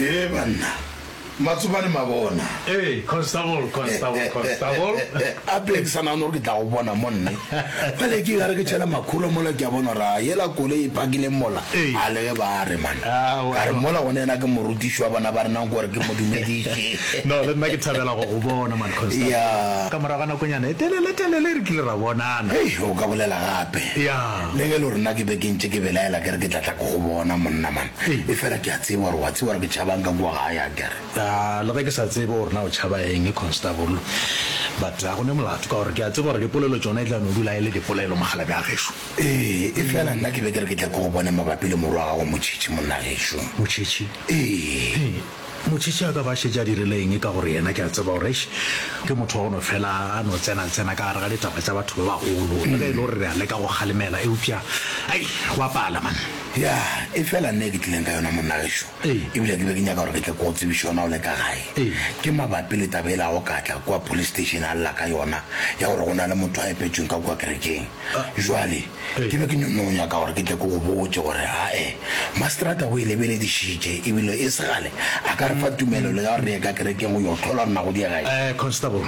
banna matsubane mabona constable ape ke sana no ke tla go bona monna pele ke gare ke tshela makhulo mola ke a bona ra yela kole e phakile mola a le ba re man are mola gone na ke morutishwa bana ba rena gore ke modumediše no le nna ke thabela go bona man constable ya ka moraga na konyana e telele re kile ra bonana o ka bolela gape le ge le rena ke be ke ntse ke belaela ke re ke tlatla go bona monna man e fela ke a tseba gore wa tseba re ke tšhabang ka kua gae a kere le ge ke sa tsebe gore na o tšhaba eng constable but a gone molato ka gore ke a tseba gore dipolelo tsona e tla no dula e le dipolelo magalabe a gešo e fela nna ke be ke re ke tla go bona mabapi le morwa ga go motšhitši monna gešo motšhitši motšhitši a ka ba šetša dirile eng ka gore yena ke a tseba gore ke motho wa gono fela a no tsena ka gare ga ditaba tša batho ba bagolo le ge e le gore re a leka go galemela e upša ai go apala man ya e fela nne ke tlileng ka yona monna gešo ebile ke be ke nyaka gore ke tle ko tsebiša yona o le ka gae ke mabapi le tabela go katla kwa police station a lla ka yona ya gore go na le motho a epetsweng ka kwa kerekeng jwale ke be ke nyaka gore ke tle ko go botse gore ae mastrata o e lebeledišitše ebile e segale a ka re fa tumelelo ya gore re ye ka kerekeng go yo tlhola rena go diagae constable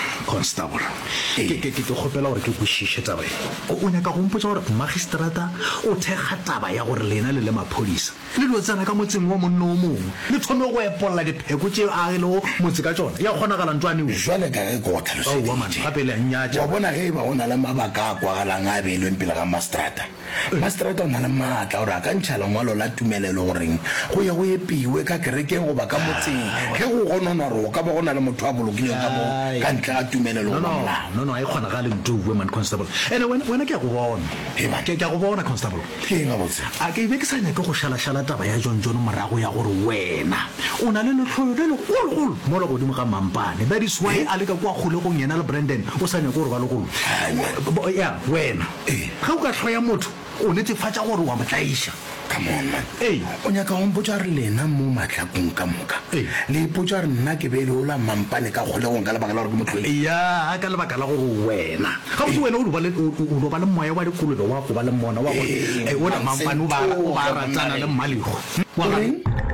ke kgopela gore ke kwešiše taba o nyaka go mpotsa gore magistrata o thekga taba ya gore lena le maphodisa le lo tsena ka motseng wa monna o mongwe le thome go epolola dipheko tšeo a ge lego motse ka tsona ya kgonagala ntwane jwale ka ge ke go gape le a nnyatša wa bona ge e ba go na le mabaka a kwagalang a beelweng pele ga mastrata o na le maatla gore a ka ntšha lengwalo la tumelelo goreng go ye go epiwe ka kerekeng goba ka motseng ge go gonona gore go ka ba go na le motho a bolokileng ka ntle ga tumelelo no a e kgonagale ntuwe man constable ande wena ke ya go bona ke ya go bona constable a ke be ke sa nyake go šalašala taba ya John morago ya gore wena o na le letlhoyo le legologolo mo le godimo ga mampane that is why a leka kwa kgolegong yena le Brandon o sa nyake gore ba legolo ya wena ga o ka tlhoya motho o netefatša gore wa motlaiša come on man o nyaka go mpotsa re lena mo matlhakong ka moka le ipotsa re nna ke beele o la mampane ka kgolegong ka lebaka la gore ke motlhoile ya ka lebaka la gore wena ga botse wena o lo ba le moya wa dikolobe wa go ba le mona wa gore ona mampane o ba ratana le mmalego